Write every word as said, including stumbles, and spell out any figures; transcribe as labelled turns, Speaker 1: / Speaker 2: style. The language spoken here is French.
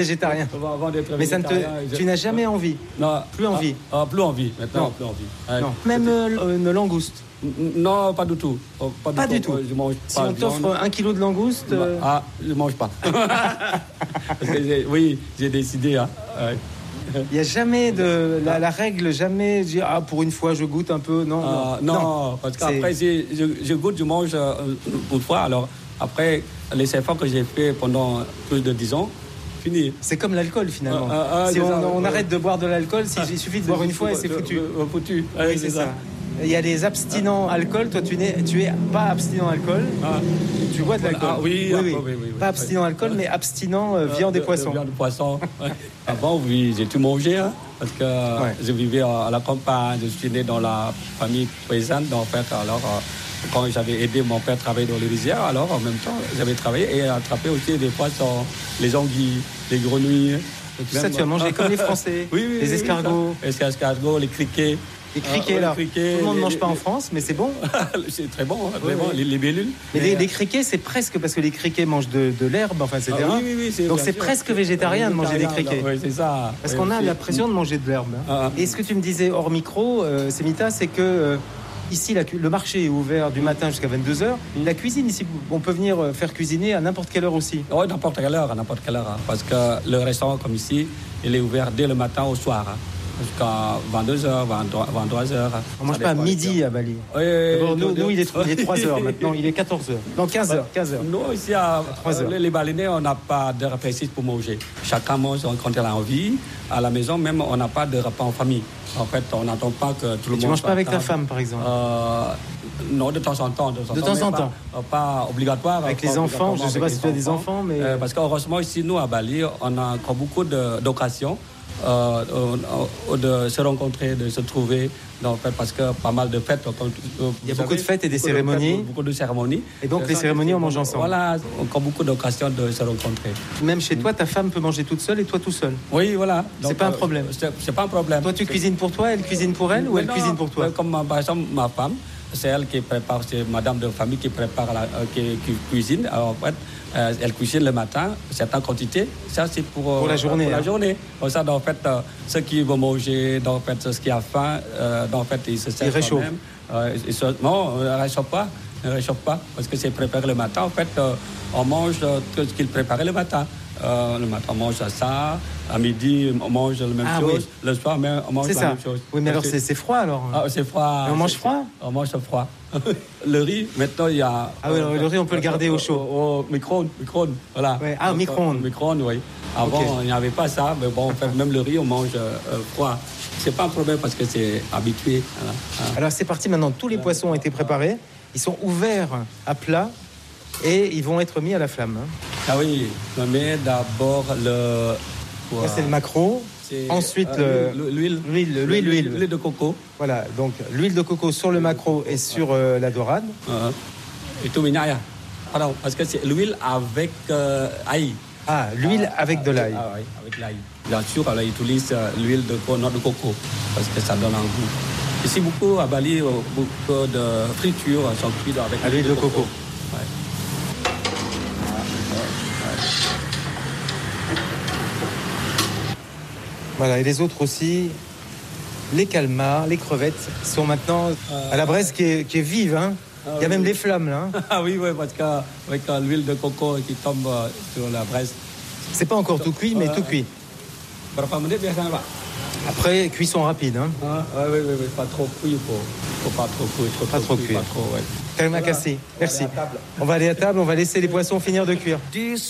Speaker 1: Végétarien.
Speaker 2: Avant d'être
Speaker 1: Mais ça ne te,
Speaker 2: végétarien,
Speaker 1: tu n'as jamais envie.
Speaker 2: Non.
Speaker 1: Plus envie.
Speaker 2: Ah, ah, plus envie. Maintenant,
Speaker 1: Non.
Speaker 2: plus envie. Ouais.
Speaker 1: Non. Même euh, une langouste.
Speaker 2: Non, pas du tout. Oh, Pas,
Speaker 1: Pas du tout.
Speaker 2: Je mange
Speaker 1: Si
Speaker 2: pas
Speaker 1: on
Speaker 2: de
Speaker 1: t'offre
Speaker 2: viande.
Speaker 1: un kilo de langouste, euh,
Speaker 2: Ah, je mange pas. Parce que j'ai- oui, j'ai décidé. Hein. Ouais.
Speaker 1: il n'y a jamais de la, la règle, jamais dire ah pour une fois je goûte un peu. Non,
Speaker 2: Ah,
Speaker 1: non.
Speaker 2: non, parce qu'après,
Speaker 1: C'est-
Speaker 2: si je, je goûte, je mange euh, une fois. Alors, après, les efforts que j'ai fait pendant plus de dix ans, fini.
Speaker 1: C'est comme l'alcool finalement.
Speaker 2: Ah, ah, ah,
Speaker 1: si
Speaker 2: c'est
Speaker 1: on,
Speaker 2: ça,
Speaker 1: on
Speaker 2: ouais.
Speaker 1: arrête de boire de l'alcool, si- il suffit de boire une fois et c'est foutu.
Speaker 2: Euh, foutu.
Speaker 1: Oui,
Speaker 2: Ouais,
Speaker 1: c'est ça. Il y a des abstinents alcool. Toi, tu n'es, tu es pas abstinent alcool.
Speaker 2: Ah.
Speaker 1: Tu bois de l'alcool.
Speaker 2: Ah, oui, après, oui, oui, oui.
Speaker 1: Pas abstinent alcool, mais abstinent euh, viande
Speaker 2: de-
Speaker 1: et poisson.
Speaker 2: de viande et poisson. Ouais. Avant, oui, j'ai tout mangé, hein, parce que
Speaker 1: Ouais.
Speaker 2: je vivais à la campagne, je suis né dans la famille paysanne. En fait, alors, euh, quand j'avais aidé mon père à travailler dans les rizières, alors en même temps, j'avais travaillé et attrapé aussi des poissons, les anguilles, les grenouilles.
Speaker 1: Tout ça, tu as mangé comme les Français.
Speaker 2: Oui, oui,
Speaker 1: les
Speaker 2: oui,
Speaker 1: escargots.
Speaker 2: oui, les escargots, les criquets.
Speaker 1: Les criquets,
Speaker 2: Euh,
Speaker 1: là.
Speaker 2: les criquets,
Speaker 1: Tout le monde ne
Speaker 2: les-
Speaker 1: mange pas en
Speaker 2: les-
Speaker 1: France, mais c'est bon.
Speaker 2: C'est très bon, hein,
Speaker 1: Oui,
Speaker 2: vraiment,
Speaker 1: oui.
Speaker 2: Les, les bellules.
Speaker 1: Mais les,
Speaker 2: euh,
Speaker 1: les criquets, c'est presque parce que les criquets mangent de, de l'herbe, enfin, et cetera.
Speaker 2: ah, oui, oui, oui, c'est-
Speaker 1: Donc
Speaker 2: bien
Speaker 1: c'est
Speaker 2: sûr.
Speaker 1: presque végétarien de manger des criquets.
Speaker 2: Oui, c'est ça.
Speaker 1: Parce
Speaker 2: Oui,
Speaker 1: qu'on a
Speaker 2: aussi.
Speaker 1: l'impression de manger de l'herbe. hein.
Speaker 2: Ah.
Speaker 1: Et ce que tu me disais hors micro, euh, Semita, c'est que euh, ici, la cu- le marché est ouvert du matin jusqu'à vingt-deux heures.
Speaker 2: Mm.
Speaker 1: La cuisine ici, on peut venir euh, faire cuisiner à n'importe quelle heure aussi.
Speaker 2: Oui, n'importe quelle heure, à n'importe quelle heure. hein, Parce que le restaurant, comme ici, il est ouvert dès le matin au soir. hein, Jusqu'à vingt-deux heures, vingt-trois heures.
Speaker 1: On mange pas à midi à Bali.
Speaker 2: Oui,
Speaker 1: D'abord, nous, nous, il est, il est trois heures maintenant, il est quatorze heures. Non, quinze heures. quinze heures.
Speaker 2: Nous, ici, à
Speaker 1: trois heures.
Speaker 2: les, les Balinais, on n'a pas d'heure précise pour manger. Chacun mange quand il a envie. À la maison, même, on n'a pas de repas en famille. En fait, on n'attend pas que tout le
Speaker 1: Et tu
Speaker 2: monde...
Speaker 1: manges pas avec ta
Speaker 2: partage.
Speaker 1: femme, par exemple.
Speaker 2: Euh, Non, de temps en temps. De temps,
Speaker 1: De temps
Speaker 2: mais
Speaker 1: en
Speaker 2: pas,
Speaker 1: temps.
Speaker 2: euh, Pas obligatoire.
Speaker 1: Avec
Speaker 2: pas
Speaker 1: les enfants, je
Speaker 2: obligatoirement
Speaker 1: sais pas
Speaker 2: avec
Speaker 1: si tu
Speaker 2: les
Speaker 1: as des enfants, mais-
Speaker 2: Euh, parce qu'heureusement, ici, nous, à Bali, on a encore beaucoup de- d'occasions euh, euh, de se rencontrer, de se trouver. Donc, en fait, parce que pas mal de fêtes. Comme, euh,
Speaker 1: Il y a
Speaker 2: vous
Speaker 1: beaucoup de
Speaker 2: savez,
Speaker 1: fêtes et des
Speaker 2: beaucoup de
Speaker 1: cérémonies.
Speaker 2: fêtes, beaucoup de cérémonies.
Speaker 1: Et donc,
Speaker 2: Euh,
Speaker 1: les
Speaker 2: ça,
Speaker 1: cérémonies, on mange
Speaker 2: c'est-
Speaker 1: ensemble.
Speaker 2: Voilà, encore beaucoup d'occasions de se rencontrer.
Speaker 1: Même chez toi, ta femme peut manger toute seule et toi tout seul.
Speaker 2: Oui, voilà.
Speaker 1: C'est
Speaker 2: Donc,
Speaker 1: pas un
Speaker 2: euh,
Speaker 1: problème.
Speaker 2: C'est c'est pas un problème.
Speaker 1: Toi, tu cuisines pour toi, elle cuisine pour elle ou elle
Speaker 2: Non,
Speaker 1: cuisine pour toi?
Speaker 2: euh, Comme euh, par exemple ma femme, c'est elle qui prépare, c'est madame de famille qui prépare, la, euh, qui, qui cuisine. Alors, en fait, euh, elle cuisine le matin, certaines quantités. Ça, c'est pour, euh,
Speaker 1: Pour la journée,
Speaker 2: Pour
Speaker 1: hein.
Speaker 2: la journée. Comme ça, donc, en fait, euh, ceux qui vont manger, donc, en fait, ceux qui ont faim, euh, donc, en fait, ils se servent
Speaker 1: Ils réchauffent.
Speaker 2: quand même. Euh, ils se- non, on ne réchauffe pas. On ne réchauffe pas parce que c'est préparé le matin. En fait, euh, on mange euh, tout ce qu'ils préparaient le matin. Euh, le matin, on mange ça. À midi, on mange la même
Speaker 1: Ah,
Speaker 2: chose.
Speaker 1: oui.
Speaker 2: Le soir, même, on mange
Speaker 1: C'est
Speaker 2: la
Speaker 1: ça.
Speaker 2: même chose.
Speaker 1: Oui, mais alors
Speaker 2: C'est-
Speaker 1: c'est c'est froid alors.
Speaker 2: ah, c'est froid.
Speaker 1: Mais on mange
Speaker 2: C'est-
Speaker 1: froid
Speaker 2: On mange froid. le riz, maintenant, il y a...
Speaker 1: Ah oui, le riz, on peut le garder au chaud.
Speaker 2: Au, au micro-ondes, micro-ondes, voilà.
Speaker 1: Ouais. Ah, au
Speaker 2: Donc,
Speaker 1: micro-ondes.
Speaker 2: au micro-ondes, oui. Avant,
Speaker 1: Ok.
Speaker 2: il n'y avait pas ça, mais bon, en fait, même le riz, on mange euh, euh, froid. C'est pas un problème parce que c'est habitué. Voilà. Ah.
Speaker 1: Alors c'est parti maintenant, tous les poissons ont été préparés, ils sont ouverts à plat et ils vont être mis à la flamme. hein.
Speaker 2: Ah oui, on met d'abord le...
Speaker 1: Là c'est le maquereau,
Speaker 2: C'est,
Speaker 1: ensuite
Speaker 2: euh,
Speaker 1: le-
Speaker 2: l'huile.
Speaker 1: l'huile, l'huile, l'huile.
Speaker 2: L'huile de coco.
Speaker 1: Voilà, donc l'huile de coco sur le maquereau et sur euh, la dorade.
Speaker 2: Euh, et tout minaya. Pardon, parce que c'est l'huile avec euh, ail.
Speaker 1: Ah, l'huile avec de l'ail.
Speaker 2: Ah oui, avec l'ail. Bien sûr, on utilise euh, l'huile de co- noix de coco parce que ça donne un goût. Ici, beaucoup à Bali, euh, beaucoup de fritures sont cuites avec
Speaker 1: À l'huile de coco.
Speaker 2: Ouais.
Speaker 1: Voilà, et les autres aussi, les calmars, les crevettes sont maintenant à la braise qui est, qui est vive. Hein.
Speaker 2: Ah
Speaker 1: Il y a
Speaker 2: oui,
Speaker 1: même
Speaker 2: oui.
Speaker 1: des flammes là. hein.
Speaker 2: Ah oui, oui, parce qu'avec euh, l'huile de coco qui tombe euh, sur la braise.
Speaker 1: C'est pas encore tout cuit, mais
Speaker 2: Ouais.
Speaker 1: tout cuit.
Speaker 2: Berapa menit biasanya, Pak?
Speaker 1: Après, cuisson rapide. Hein.
Speaker 2: Ah, ah, oui, oui, oui, pas trop cuit, faut, faut pas trop cuit, trop,
Speaker 1: Pas trop cuit.
Speaker 2: pas trop, ouais.
Speaker 1: Terima kasih. Merci. On va aller à table, on va laisser les poissons finir de cuire.